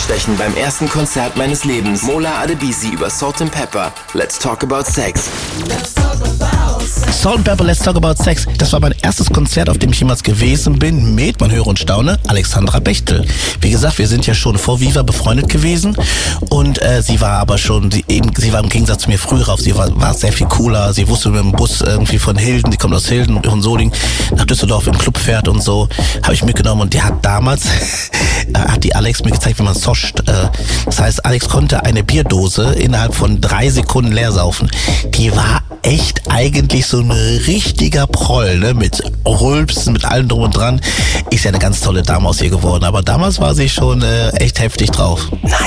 einstechen beim ersten Konzert meines Lebens. Mola Adebisi über Salt and Pepper. Let's talk about sex. Salt and Pepper, Let's Talk About Sex. Das war mein erstes Konzert, auf dem ich jemals gewesen bin, mit, man höre und staune, Alexandra Bechtel. Wie gesagt, wir sind ja schon vor Viva befreundet gewesen und sie war aber schon, sie war im Gegensatz zu mir früher auf, sie war sehr viel cooler, sie wusste mit dem Bus irgendwie von Hilden, die kommt aus Hilden, von Solingen nach Düsseldorf im Club fährt und so, habe ich mitgenommen und die hat damals, hat die Alex mir gezeigt, wie man soscht. Das heißt, Alex konnte eine Bierdose innerhalb von 3 Sekunden leer saufen. Die war echt eigentlich so ein richtiger Proll, ne? Mit Rülpsen, mit allem drum und dran. Ist ja eine ganz tolle Dame aus ihr geworden, aber damals war sie schon echt heftig drauf.